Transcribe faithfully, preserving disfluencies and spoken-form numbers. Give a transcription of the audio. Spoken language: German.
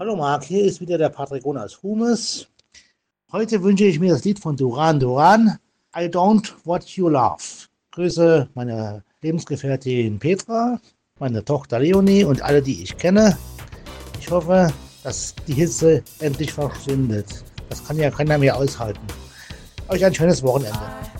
Hallo Marc, hier ist wieder der Patrick aus Humes. Heute wünsche ich mir das Lied von Duran Duran, I Don't What You Love. Grüße meine Lebensgefährtin Petra, meine Tochter Leonie und alle, die ich kenne. Ich hoffe, dass die Hitze endlich verschwindet. Das kann ja keiner mehr aushalten. Euch ein schönes Wochenende.